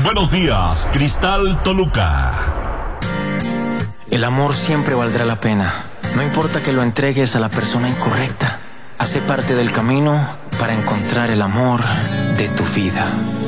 Buenos días, Cristal Toluca. El amor siempre valdrá la pena. No importa que lo entregues a la persona incorrecta. Hace parte del camino para encontrar el amor de tu vida.